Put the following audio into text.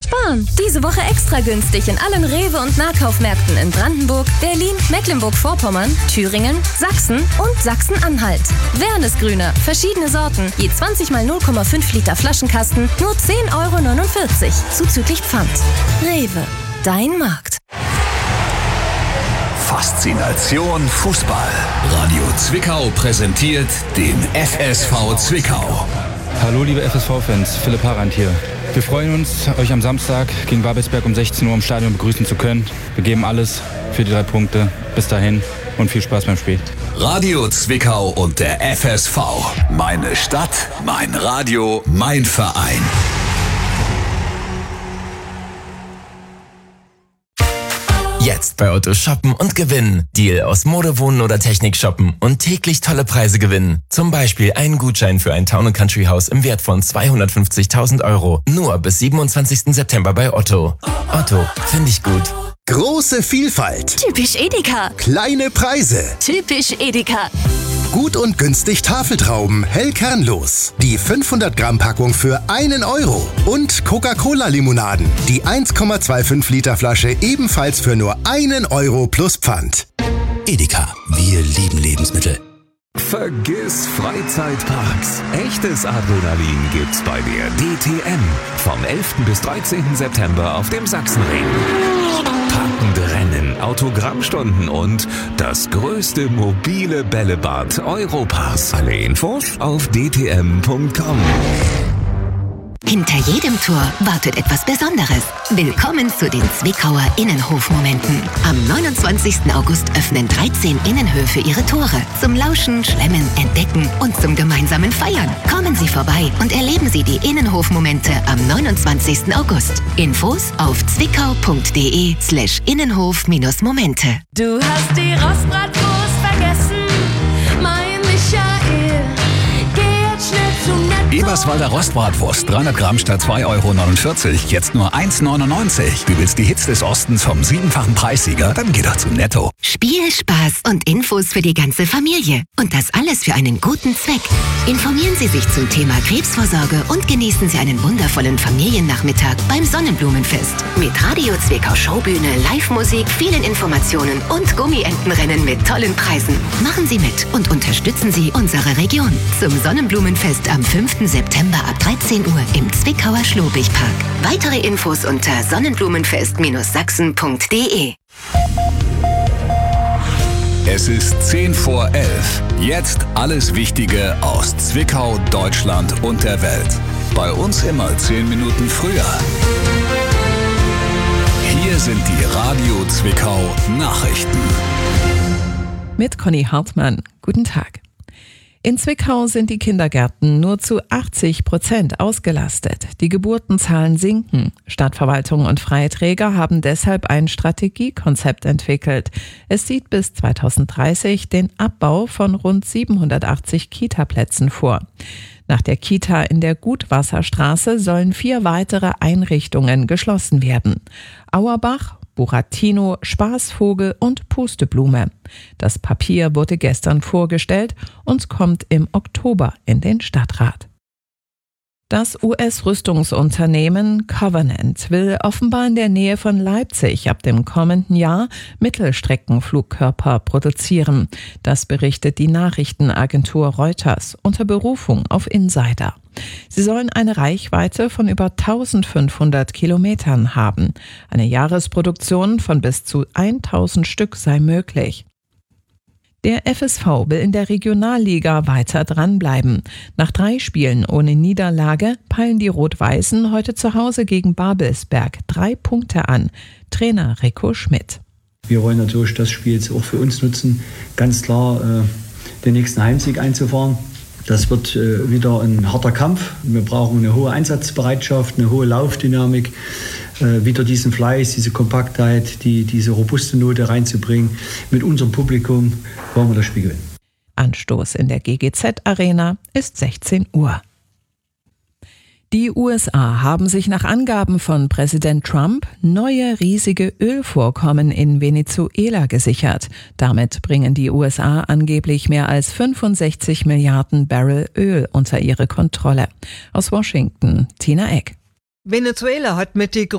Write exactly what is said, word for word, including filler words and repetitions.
sparen. Diese Woche extra günstig in allen Rewe- und Nahkaufmärkten in Brandenburg, Berlin, Mecklenburg-Vorpommern, Thüringen, Sachsen und Sachsen-Anhalt. Wernesgrüner, verschiedene Sorten, je zwanzig mal null Komma fünf Liter Flaschenkasten, nur zehn Euro neunundvierzig, zuzüglich Pfand. Rewe, dein Markt. Faszination Fußball. Radio Zwickau präsentiert den F S V Zwickau. Hallo liebe F S V-Fans, Philipp Harand hier. Wir freuen uns, euch am Samstag gegen Babelsberg um sechzehn Uhr im Stadion begrüßen zu können. Wir geben alles für die drei Punkte. Bis dahin und viel Spaß beim Spiel. Radio Zwickau und der F S V. Meine Stadt, mein Radio, mein Verein. Jetzt bei Otto shoppen und gewinnen. Deal aus Mode, Wohnen oder Technik shoppen und täglich tolle Preise gewinnen. Zum Beispiel einen Gutschein für ein Town and Country Haus im Wert von zweihundertfünfzigtausend Euro. Nur bis siebenundzwanzigsten September bei Otto. Otto, finde ich gut. Große Vielfalt. Typisch Edeka. Kleine Preise. Typisch Edeka. Gut und günstig Tafeltrauben, hell kernlos. Die fünfhundert Gramm Packung für einen Euro. Und Coca-Cola-Limonaden. Die eins Komma fünfundzwanzig Liter Flasche ebenfalls für nur einen Euro plus Pfand. Edeka, wir lieben Lebensmittel. Vergiss Freizeitparks. Echtes Adrenalin gibt's bei der D T M. Vom elften bis dreizehnten September auf dem Sachsenring. Packende Rennen, Autogrammstunden und das größte mobile Bällebad Europas. Alle Infos auf d t m punkt com. Hinter jedem Tor wartet etwas Besonderes. Willkommen zu den Zwickauer Innenhofmomenten. Am neunundzwanzigsten August öffnen dreizehn Innenhöfe ihre Tore. Zum Lauschen, Schlemmen, Entdecken und zum gemeinsamen Feiern. Kommen Sie vorbei und erleben Sie die Innenhofmomente am neunundzwanzigsten August. Infos auf zwickau.de slash Innenhof-Momente. Du hast die Rostbratwurst vergessen, mein Michael. Geh jetzt schnell zu Netto. Eberswalder Rostbratwurst, dreihundert Gramm statt zwei Euro neunundvierzig, jetzt nur eins neunundneunzig. Du willst die Hits des Ostens vom siebenfachen Preissieger? Dann geh doch zu Netto. Spiel, Spaß und Infos für die ganze Familie. Und das alles für einen guten Zweck. Informieren Sie sich zum Thema Krebsvorsorge und genießen Sie einen wundervollen Familiennachmittag beim Sonnenblumenfest. Mit Radio Zwickau Showbühne, Live-Musik, vielen Informationen und Gummientenrennen mit tollen Preisen. Machen Sie mit und unterstützen Sie unsere Region. Zum Sonnenblumenfest am fünften September ab dreizehn Uhr im Zwickauer Schlobigpark. Weitere Infos unter sonnenblumenfest Sachsen punkt de. Es ist zehn vor elf. Jetzt alles Wichtige aus Zwickau, Deutschland und der Welt. Bei uns immer zehn Minuten früher. Hier sind die Radio Zwickau Nachrichten. Mit Conny Hartmann. Guten Tag. In Zwickau sind die Kindergärten nur zu achtzig Prozent ausgelastet. Die Geburtenzahlen sinken. Stadtverwaltung und freie Träger haben deshalb ein Strategiekonzept entwickelt. Es sieht bis zweitausenddreißig den Abbau von rund siebenhundertachtzig Kita-Plätzen vor. Nach der Kita in der Gutwasserstraße sollen vier weitere Einrichtungen geschlossen werden. Auerbach, Buratino, Spaßvogel und Pusteblume. Das Papier wurde gestern vorgestellt und kommt im Oktober in den Stadtrat. Das U S-Rüstungsunternehmen Covenant will offenbar in der Nähe von Leipzig ab dem kommenden Jahr Mittelstreckenflugkörper produzieren. Das berichtet die Nachrichtenagentur Reuters unter Berufung auf Insider. Sie sollen eine Reichweite von über eintausendfünfhundert Kilometern haben. Eine Jahresproduktion von bis zu tausend Stück sei möglich. Der F S V will in der Regionalliga weiter dranbleiben. Nach drei Spielen ohne Niederlage peilen die Rot-Weißen heute zu Hause gegen Babelsberg drei Punkte an. Trainer Rico Schmidt. Wir wollen natürlich das Spiel jetzt auch für uns nutzen, ganz klar äh, den nächsten Heimsieg einzufahren. Das wird äh, wieder ein harter Kampf. Wir brauchen eine hohe Einsatzbereitschaft, eine hohe Laufdynamik, äh, wieder diesen Fleiß, diese Kompaktheit, die, diese robuste Note reinzubringen. Mit unserem Publikum wollen wir das Spiel gewinnen. Anstoß in der G G Z-Arena ist sechzehn Uhr. Die U S A haben sich nach Angaben von Präsident Trump neue riesige Ölvorkommen in Venezuela gesichert. Damit bringen die U S A angeblich mehr als fünfundsechzig Milliarden Barrel Öl unter ihre Kontrolle. Aus Washington, Tina Eck. Venezuela hat mit die